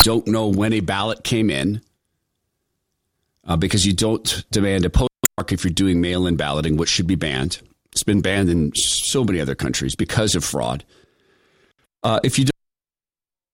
don't know when a ballot came in, because you don't demand a postmark if you're doing mail-in balloting, which should be banned. It's been banned in so many other countries because of fraud. If you